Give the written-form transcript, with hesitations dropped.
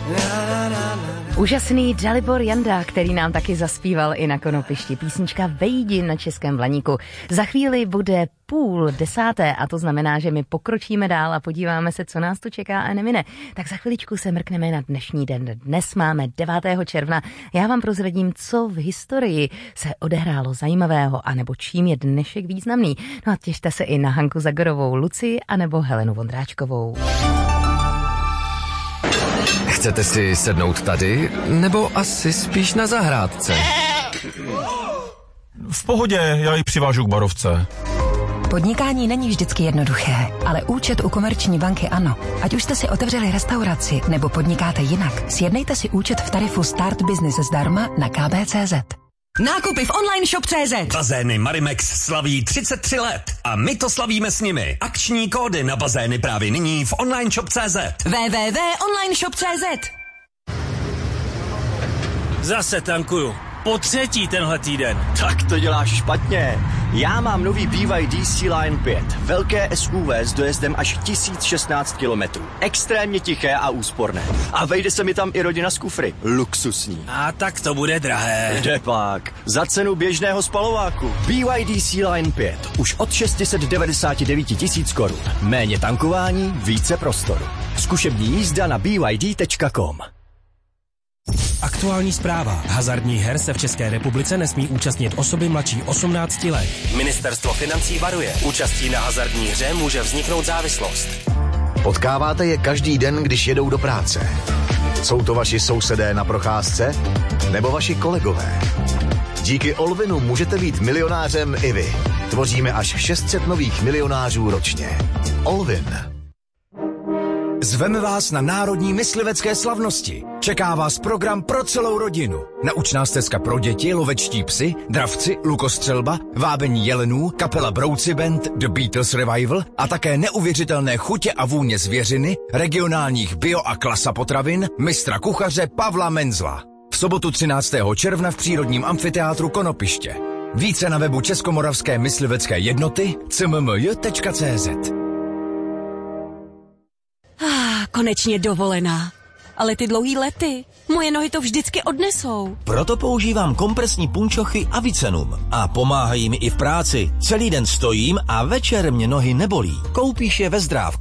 Úžasný Dalibor Janda, který nám taky zaspíval i na Konopišti. Písnička Vejdi na Českém Blaníku. Za chvíli bude 9:30 a to znamená, že my pokročíme dál a podíváme se, co nás to čeká a nemine. Tak za chviličku se mrkneme na dnešní den. Dnes máme 9. června. Já vám prozradím, co v historii se odehrálo zajímavého anebo čím je dnešek významný. No a těšte se i na Hanku Zagorovou, Lucii anebo Helenu Vondráčkovou. Chcete si sednout tady, nebo asi spíš na zahrádce? V pohodě, já ji přivážu k barovce. Podnikání není vždycky jednoduché, ale účet u Komerční banky ano. Ať už jste si otevřeli restauraci nebo podnikáte jinak, sjednejte si účet v tarifu Start Business zdarma na kb.cz. Nákupy v online shop.cz. Bazény Marimex slaví 33 let a my to slavíme s nimi. Akční kódy na bazény právě nyní v online shop.cz. www.onlineshop.cz. Zase tankuju. Po třetí tenhle týden. Tak to děláš špatně. Já mám nový BYD Sea-Line 5. Velké SUV s dojezdem až 1016 km. Extrémně tiché a úsporné. A vejde se mi tam i rodina s kufry. Luxusní. A tak to bude drahé. Kdepak. Za cenu běžného spalováku. BYD Sea-Line 5. Už od 699 000 korun. Méně tankování, více prostoru. Zkušební jízda na byd.com. Aktuální zpráva. Hazardních her se v České republice nesmí účastnit osoby mladší 18 let. Ministerstvo financí varuje. Účastí na hazardní hře může vzniknout závislost. Potkáváte je každý den, když jedou do práce. Jsou to vaši sousedé na procházce? Nebo vaši kolegové? Díky Olvinu můžete být milionářem i vy. Tvoříme až 600 nových milionářů ročně. Olvin. Zveme vás na národní myslivecké slavnosti. Čeká vás program pro celou rodinu. Naučná stezka pro děti, lovečtí psi, dravci, lukostřelba, vábení jelenů, kapela Brouci Band, The Beatles Revival a také neuvěřitelné chutě a vůně zvěřiny, regionálních bio a klasa potravin, mistra kuchaře Pavla Menzla. V sobotu 13. června v přírodním amfiteátru Konopiště. Více na webu Českomoravské myslivecké jednoty cmmj.cz. Konečně dovolená. Ale ty dlouhý lety, moje nohy to vždycky odnesou. Proto používám kompresní punčochy Avicenum a pomáhají mi i v práci. Celý den stojím a večer mě nohy nebolí. Koupíš je ve Zdrávku.